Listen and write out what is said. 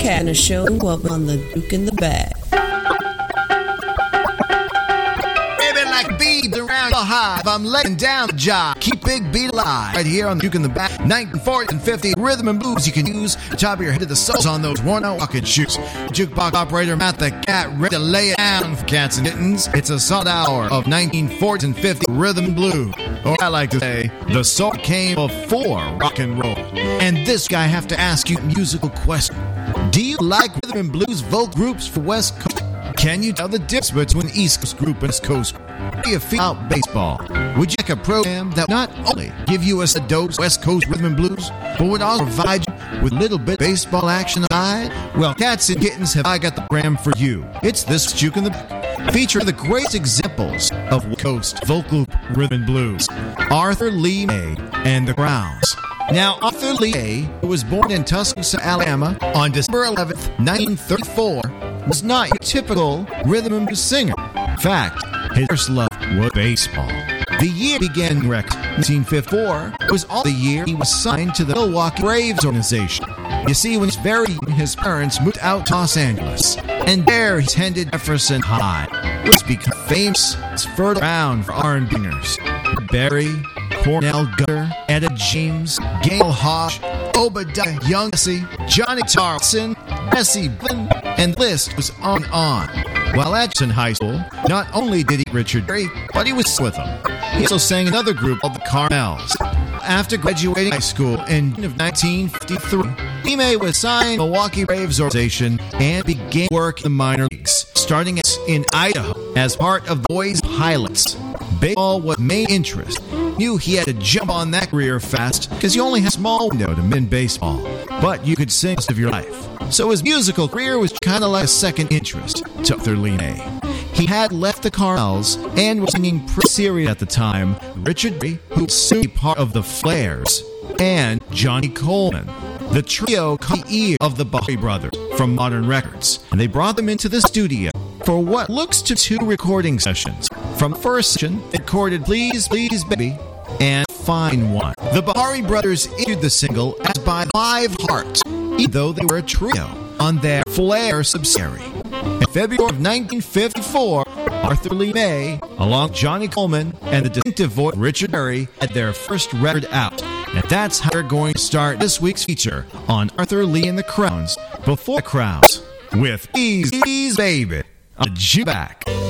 Cat and a show on the Duke in the Bag. Like beads around the hive, I'm laying down the job. Keep Big Beat alive. Right here on Duke in the Back. 1940s and 50 rhythm and blues you can use. The top of your head to the soles on those worn-out walking shoes. Jukebox operator Matt the Cat ready to lay it down for cats and kittens. It's a solid hour of 1940s and 50 rhythm and blues. Or I like to say, the soul came before rock and roll. And this guy have to ask you a musical question. Do you like rhythm and blues vocal groups for West Coast? Can you tell the difference between East Coast group and West Coast? How do you feel about baseball? Would you like a program that not only give you a dose of West Coast rhythm and blues, but would also provide you with a little bit of baseball action on the side? Well, Cats and Kittens have I got the program for you. It's this Duke in the Back. Feature the great examples of West Coast vocal rhythm and blues. Arthur Lee May and the Crowns. Now, Arthur Lee May, who was born in Tuscaloosa, Alabama on December 11th, 1934, was not your typical rhythm and blues singer. In fact, his first love was baseball. The year began in 1954 was all the year he was signed to the Milwaukee Braves organization. You see, when he was very young, his parents moved out to Los Angeles, and there he attended Jefferson High, which became famous as fertile ground for R&B singers. Barry, Cornell Gutter, Etta James, Gail Hodge, Obadiah Young, Johnny Tarleton, Bessie Blinn, and the list was on and on. While at Jefferson High School, not only did he Richard Berry, but he was with them. He also sang another group called the Carmels. After graduating high school in June of 1953, May was signed to the Milwaukee Braves organization and began work in the minor leagues, starting in Idaho as part of the Boys Pilots. Baseball was main interest. Knew he had to jump on that career fast because you only had a small window to win baseball, but you could sing most of your life. So his musical career was kind of like a second interest to Arthur Lee May. He had left the Carmels and was singing pretty serious at the time. Richard Berry, who would soon be part of the Flares, and Johnny Coleman. The trio caught the ear of the Bahari Brothers from Modern Records, and they brought them into the studio for what looks to 2 recording sessions. From the first session, they recorded Please Please Baby and Fine One. The Bahari Brothers issued the single as by 5 Hearts, even though they were a trio on their Flair subsidiary. In February of 1954, Arthur Lee May, along with Johnny Coleman and the distinctive voice Richard Berry, had their first record out. And that's how we're going to start this week's feature on Arthur Lee and the Crowns, Before the Crowns, with Please Please Baby on Duke Back.